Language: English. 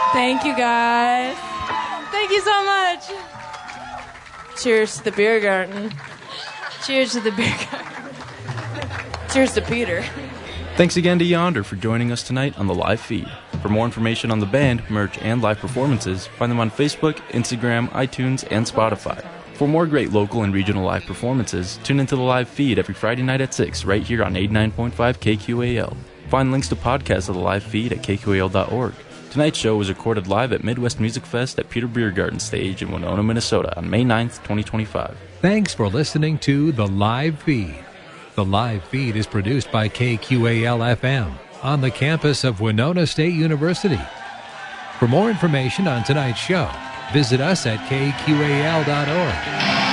Thank you, guys. Thank you so much. Cheers to the beer garden. Cheers to the beer garden. Cheers to Peter. Thanks again to Yonder for joining us tonight on the live feed. For more information on the band, merch, and live performances, find them on Facebook, Instagram, iTunes, and Spotify. For more great local and regional live performances, tune into the live feed every Friday night at 6 right here on 89.5 KQAL. Find links to podcasts of the live feed at kqal.org. Tonight's show was recorded live at Midwest Music Fest at Peter Beer Garden Stage in Winona, Minnesota on May 9th, 2025. Thanks for listening to The Live Feed. The Live Feed is produced by KQAL-FM on the campus of Winona State University. For more information on tonight's show, visit us at kqal.org.